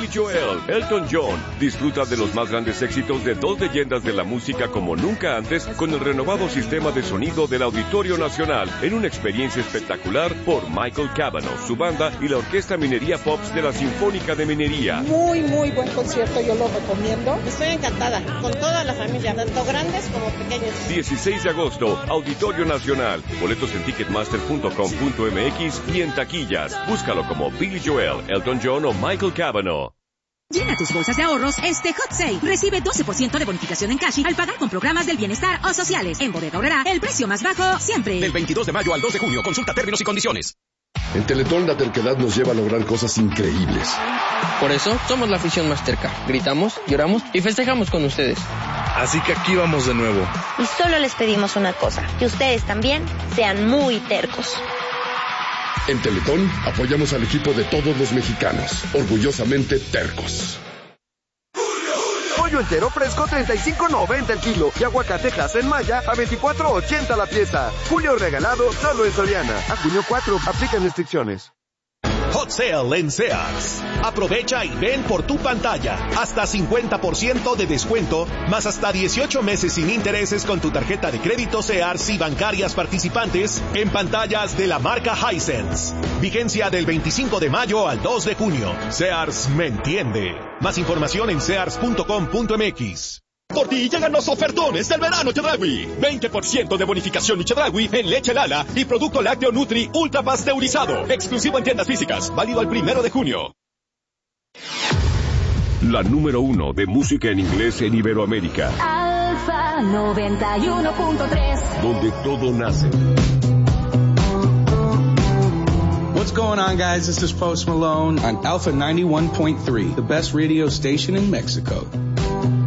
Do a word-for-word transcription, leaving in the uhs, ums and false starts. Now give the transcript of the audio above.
Billy Joel, Elton John. Disfruta de los más grandes éxitos de dos leyendas de la música como nunca antes con el renovado sistema de sonido del Auditorio Nacional en una experiencia espectacular por Michael Cavanaugh, su banda y la Orquesta Minería Pops de la Sinfónica de Minería. Muy, muy buen concierto, yo lo recomiendo. Estoy encantada, con toda la familia, tanto grandes como pequeños. dieciséis de agosto, Auditorio Nacional. Boletos en ticketmaster punto com punto m x y en taquillas. Búscalo como Billy Joel, Elton John o Michael Cavanaugh. Llena tus bolsas de ahorros este Hot Sale. Recibe doce por ciento de bonificación en cash al pagar con programas del bienestar o sociales. En Bodega Aurrerá, el precio más bajo siempre. Del veintidós de mayo al dos de junio. Consulta términos y condiciones. En Teletón la terquedad nos lleva a lograr cosas increíbles. Por eso somos la afición más terca. Gritamos, lloramos y festejamos con ustedes. Así que aquí vamos de nuevo. Y solo les pedimos una cosa, que ustedes también sean muy tercos. En Teletón apoyamos al equipo de todos los mexicanos, orgullosamente tercos. Pollo entero fresco treinta y cinco noventa el kilo y aguacatejas en Maya a veinticuatro ochenta la pieza. Julio regalado solo en Soriana. A junio cuatro, aplican restricciones. Hot Sale en Sears. Aprovecha y ven por tu pantalla. Hasta cincuenta por ciento de descuento, más hasta dieciocho meses sin intereses con tu tarjeta de crédito Sears y bancarias participantes en pantallas de la marca Hisense. Vigencia del veinticinco de mayo al dos de junio. Sears me entiende. Más información en sears punto com punto m x. Por ti llegan los ofertones del verano Chedraui. veinte por ciento de bonificación Chedraui en leche Lala y producto lácteo Nutri ultra pasteurizado. Exclusivo en tiendas físicas. Válido al primero de junio. La número uno de música en inglés en Iberoamérica. Alfa noventa y uno punto tres. Donde todo nace. What's going on, guys? This is Post Malone on Alpha ninety-one point three, the best radio station in Mexico.